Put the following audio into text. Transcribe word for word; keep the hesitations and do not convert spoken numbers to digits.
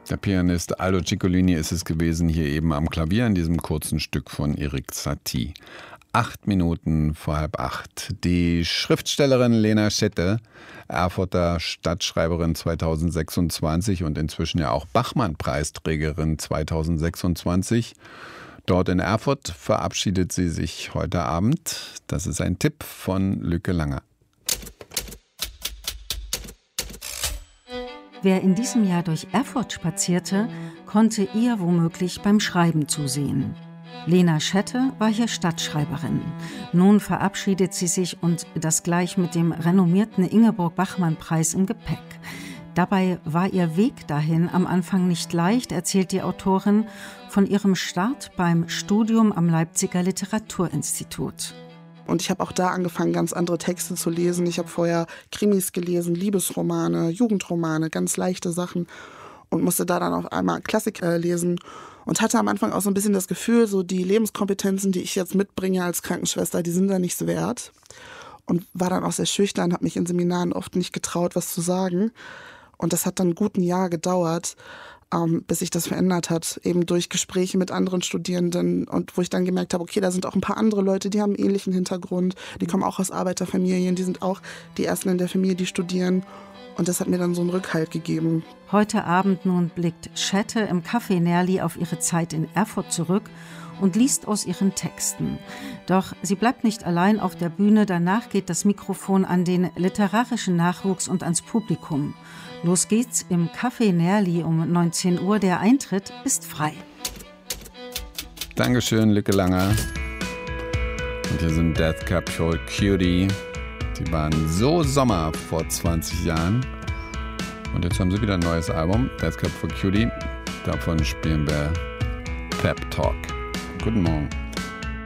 Der Pianist Aldo Ciccolini ist es gewesen, hier eben am Klavier in diesem kurzen Stück von Erik Satie. Acht Minuten vor halb acht. Die Schriftstellerin Lena Schette, Erfurter Stadtschreiberin zweitausendsechsundzwanzig und inzwischen ja auch Bachmann-Preisträgerin zweitausendsechsundzwanzig. Dort in Erfurt verabschiedet sie sich heute Abend. Das ist ein Tipp von Lücke Langer. Wer in diesem Jahr durch Erfurt spazierte, konnte ihr womöglich beim Schreiben zusehen. Lena Schette war hier Stadtschreiberin. Nun verabschiedet sie sich und das gleich mit dem renommierten Ingeborg-Bachmann-Preis im Gepäck. Dabei war ihr Weg dahin am Anfang nicht leicht, erzählt die Autorin von ihrem Start beim Studium am Leipziger Literaturinstitut. Und ich habe auch da angefangen, ganz andere Texte zu lesen. Ich habe vorher Krimis gelesen, Liebesromane, Jugendromane, ganz leichte Sachen und musste da dann auf einmal Klassik äh, lesen und hatte am Anfang auch so ein bisschen das Gefühl, so die Lebenskompetenzen, die ich jetzt mitbringe als Krankenschwester, die sind da nichts wert. Und war dann auch sehr schüchtern, habe mich in Seminaren oft nicht getraut, was zu sagen. Und das hat dann gut ein Jahr gedauert, ähm, bis sich das verändert hat, eben durch Gespräche mit anderen Studierenden und wo ich dann gemerkt habe, okay, da sind auch ein paar andere Leute, die haben einen ähnlichen Hintergrund, die kommen auch aus Arbeiterfamilien, die sind auch die Ersten in der Familie, die studieren. Und das hat mir dann so einen Rückhalt gegeben. Heute Abend nun blickt Schette im Café Nerli auf ihre Zeit in Erfurt zurück und liest aus ihren Texten. Doch sie bleibt nicht allein auf der Bühne, danach geht das Mikrofon an den literarischen Nachwuchs und ans Publikum. Los geht's im Café Nerli um neunzehn Uhr, der Eintritt ist frei. Dankeschön, Lücke Langer. Und hier sind Death Cab for Cutie. Die waren so Sommer vor zwanzig Jahren. Und jetzt haben sie wieder ein neues Album, Death Cab for Cutie. Davon spielen wir Pep Talk. Guten Morgen.